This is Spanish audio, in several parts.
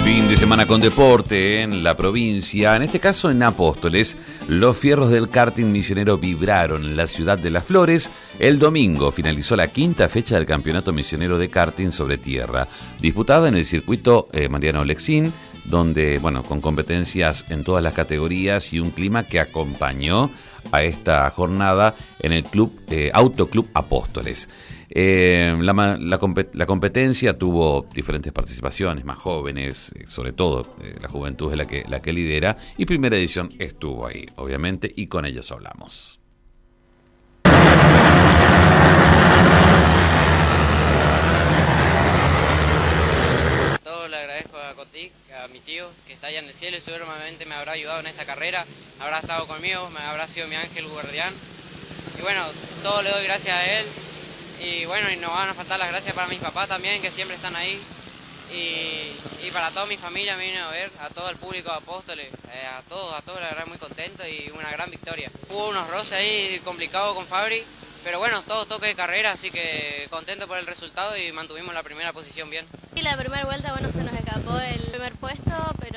Fin de semana con deporte en la provincia, en este caso en Apóstoles. Los fierros del karting misionero vibraron en la ciudad de Las Flores. El domingo finalizó la quinta fecha del campeonato misionero de karting sobre tierra, disputada en el circuito Mariano Lexín, donde, con competencias en todas las categorías y un clima que acompañó a esta jornada en el club Autoclub Apóstoles. La competencia tuvo diferentes participaciones, más jóvenes, sobre todo la juventud es la que lidera, y Primera Edición estuvo ahí, obviamente, y con ellos hablamos. Todo le agradezco a Cotic, a mi tío que está allá en el cielo y seguramente me habrá ayudado en esta carrera, habrá estado conmigo, me habrá sido mi ángel guardián, y todo le doy gracias a él. Y no van a faltar las gracias para mis papás también, que siempre están ahí. Y para toda mi familia me vine a ver, a todo el público de Apóstoles, a todos, la verdad muy contento y una gran victoria. Hubo unos roces ahí complicados con Fabri, pero todo toque de carrera, así que contento por el resultado y mantuvimos la primera posición bien. Y la primera vuelta, se nos escapó el primer puesto, pero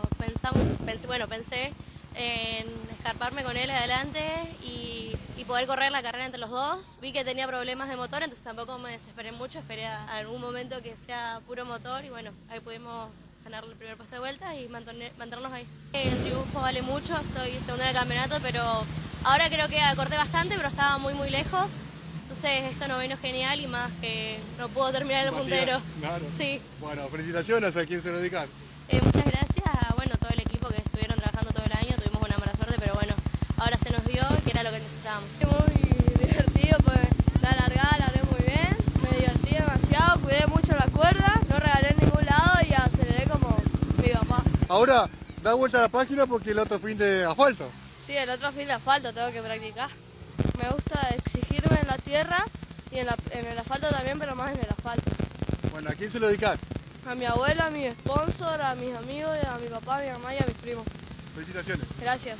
pensé en escarparme con él adelante y poder correr la carrera entre los dos. Vi que tenía problemas de motor, entonces tampoco me desesperé mucho, esperé a algún momento que sea puro motor y ahí pudimos ganar el primer puesto de vuelta y mantenernos ahí. El triunfo vale mucho, estoy segunda en el campeonato, pero ahora creo que acorté bastante, pero estaba muy muy lejos. Entonces esto no vino genial y más que no puedo terminar el puntero. Claro. Sí. Bueno, felicitaciones. ¿A quién se lo dedicas? Muchas gracias a todo el equipo que estuvieron trabajando todo el año. Tuvimos una mala suerte, pero ahora se nos dio, que era lo que necesitábamos. Muy divertido, pues la largada la haré muy bien, me divertí demasiado, cuidé mucho la cuerda, no regalé en ningún lado y aceleré como mi papá. Ahora, da vuelta a la página porque el otro fin de asfalto. Sí, el otro fin de asfalto tengo que practicar. Me gusta exigirme en la tierra y en el asfalto también, pero más en el asfalto. Bueno, ¿a quién se lo dedicas? A mi abuela, a mi sponsor, a mis amigos, a mi papá, a mi mamá y a mis primos. Felicitaciones. Gracias.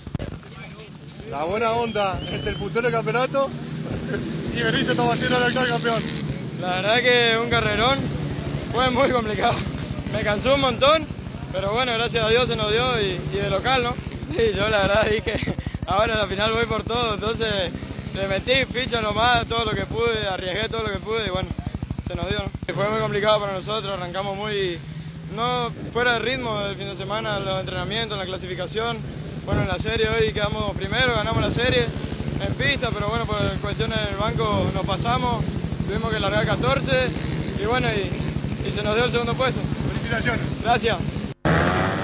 La buena onda entre el puntero del campeonato y Benicio estamos haciendo el actual campeón. La verdad que un carrerón fue muy complicado. Me cansó un montón, pero gracias a Dios se nos dio y de local, ¿no? Y yo la verdad dije, ahora en la final voy por todo, entonces le metí ficha nomás, todo lo que pude, arriesgué todo lo que pude y se nos dio, ¿no? Fue muy complicado para nosotros, arrancamos no fuera de ritmo el fin de semana, los entrenamientos, la clasificación. En la serie hoy quedamos primero, ganamos la serie en pista, pero por cuestiones del banco nos pasamos, tuvimos que largar 14 y se nos dio el segundo puesto. Felicitaciones. Gracias.